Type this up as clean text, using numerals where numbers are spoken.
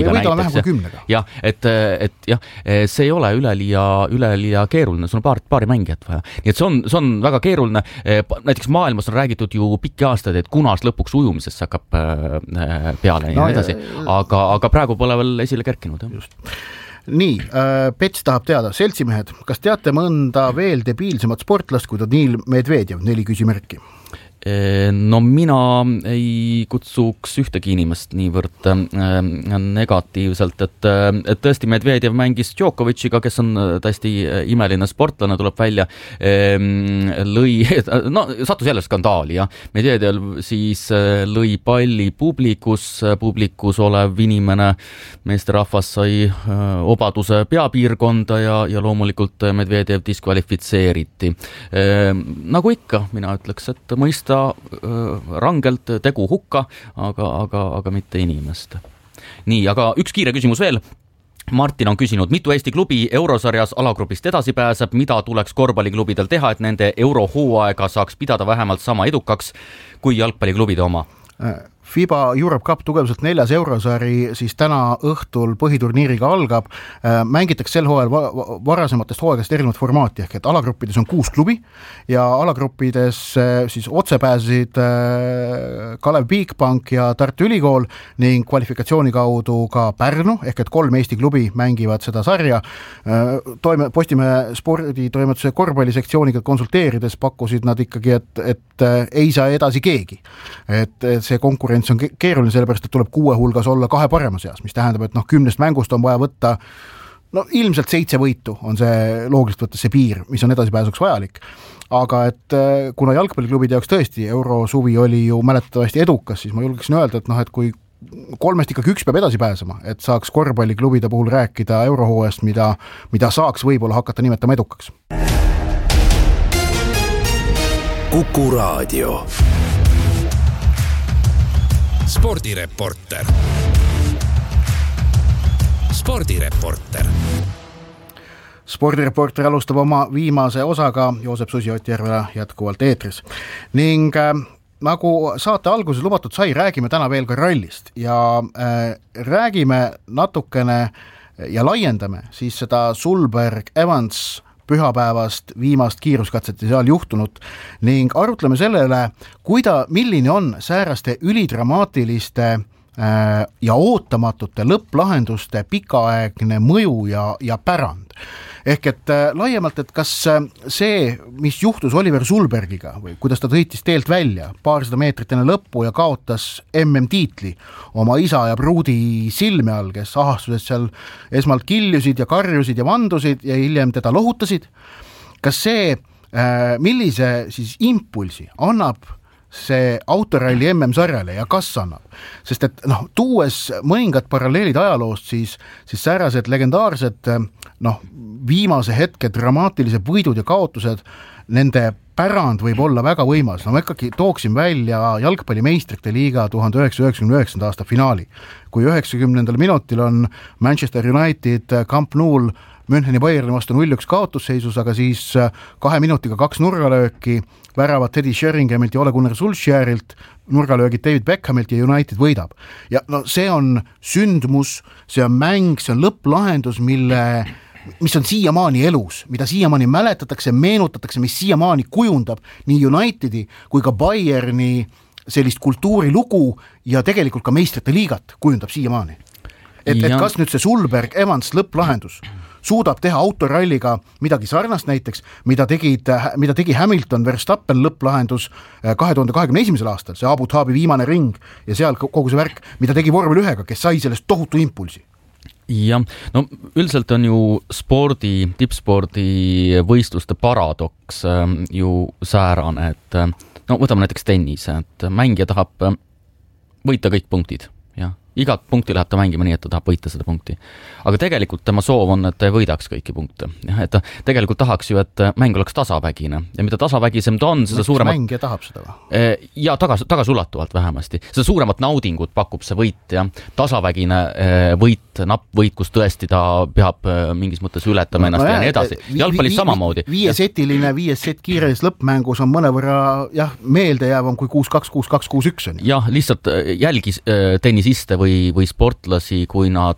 Jalgpalliga näiteks. Jah, et jah, see ei ole üleliia keeruline, sul on paari mängijat vaja. Nii et see on väga keeruline. Näiteks maailmas on räägitud ju pikki aastaid, et kunas lõpuks ujumisesse hakkab peale ja edasi. Aga praegu pole veel esile kerkinud. Just. Nii, Pets tahab teada, seltsimehed, kas teate mõnda veel debiilsemat sportlast, kui Danil Medvedjev, 4 küsimärki? No mina ei kutsuks ühtegi inimest niivõrd negatiivselt, et tõesti Medvedjev mängis Djokovic'iga, kes on täiesti imeline sportlane, tuleb välja, sattus jälle skandaali, jah. Medvedjev siis lõi palli publikus olev inimene, meesterahvas sai obaduse peapiirkonda ja loomulikult Medvedjev diskvalifitseeriti. Nagu ikka, mina ütleks, et mõista rangelt tegu hukka, aga mitte inimest. Nii, aga üks kiire küsimus veel. Martin on küsinud, mitu Eesti klubi eurosarjas alagrupist edasi pääseb, mida tuleks korvpalliklubidel teha, et nende eurohooaega saaks pidada vähemalt sama edukaks kui jalgpalliklubide oma? FIBA Europe Cup tugevalt 4. eurosari siis täna õhtul põhiturniiriga algab. Mängitakse sel hooajal varasematest hooaegast erinevat formaati, ehk et alagruppides on 6 klubi ja alagruppides siis otse pääsesid Kalev Bigbank ja Tartu Ülikool ning kvalifikatsiooni kaudu ka Pärnu, ehk et 3 Eesti klubi mängivad seda sarja. Postimehe sporditoimetuse korvpallisektsiooniga konsulteerides pakkusid nad ikkagi, et ei saa edasi keegi. Et see konkurents on keeruline, sellepärast, et tuleb 6 hulgas olla 2 parema seas, mis tähendab, et 10 mängust on vaja võtta, ilmselt 7 võitu on see loogiliselt võttes see piir, mis on edasipääsuks vajalik. Aga et kuna jalgpalliklubide jaoks tõesti eurosuvi oli ju mäletatavasti edukas, siis ma julgeksin öelda, et kui 3 ikkagi 1 peab edasi pääsema, et saaks korvpalliklubide puhul rääkida eurohooajast, mida saaks võib-olla hakata nimetama edukaks. Kuku Raadio. Spordireporter. Spordireporter alustab oma viimase osaga, Joosep Susi-Otjärvela jätkuvalt eetris. Ning nagu saate alguses lubatud sai, räägime täna veel ka rallist ja räägime natukene ja laiendame siis seda Sulberg-Evans pühapäevast viimast kiiruskatset ja seal juhtunut ning arutleme sellele, milline on sääraste ülidramaatiliste ja ootamatute lõpplahenduste pikaaegne mõju ja pärand. Ehk et laiemalt, et kas see, mis juhtus Oliver Sulbergiga või kuidas ta sõitis teelt välja paarsada meetrit enne lõppu ja kaotas MM-tiitli oma isa ja pruudi silme all, kes ahastuses seal esmalt kiljusid ja karjusid ja vandusid ja hiljem teda lohutasid. Kas see, millise siis impulsi annab see autoralli MM-sarjale ja kas annab? Sest et tuues mõningad paralleelid ajaloost, siis säärased legendaarsed viimase hetke dramaatilised võidud ja kaotused, nende pärand võib olla väga võimas. Ma ikkagi tooksin välja jalgpallimeistrite liiga 1999. aasta finaali, kui 90. minutil on Manchester United Camp Nou'l Müncheni Bayerni vastu 0-1 kaotusseisus, aga siis 2 minutiga 2 nurgalööki, väravad Teddy Sheringamilt ja Ole Gunnar Solskjaerilt, nurgalöögid David Beckhamilt ja United võidab. Ja see on sündmus, see on mäng, see on lõpplahendus, mis on siiamaani elus, mida siiamaani mäletatakse, meenutatakse, mis siiamaani kujundab nii Unitedi kui ka Bayerni sellist kultuurilugu ja tegelikult ka meistrite liigat kujundab siiamaani. Et kas nüüd see Sulberg-Evans lõpplahendus suudab teha autoralliga midagi sarnast näiteks, mida tegi Hamilton Verstappen lõpplahendus 2021. aastal, see Abu Dhabi viimane ring ja seal kogu see värk, mida tegi vormel 1-ga, kes sai sellest tohutu impulsi. Jah, üldiselt on ju tippspordi võistluste paradoks ju säärane, et võtame näiteks tennise, et mängija tahab võita kõik punktid, jah. Igat punkti läheb ta mängima nii, et ta tahab võita seda punkti. Aga tegelikult tema soov on, et ta võidaks kõiki punkte. Et ta tegelikult tahaks ju, et mäng oleks tasavägine. Ja mida tasavägisem ta on, seda suuremat... Mängija tahab seda või? Ja tagasulatuvalt vähemasti. Seda suuremat naudingut pakub see võit ja tasavägine võit, napp võit, kus tõesti ta peab mingis mõttes ületama ennast ja nii edasi. Jalgpallis samamoodi. Viies set kiires lõppmängus on mõnevõrra meeldejäävam kui 6-2, 6-2, 6-1. Jah, lihtsalt jälgis tennisiste või sportlasi, kui nad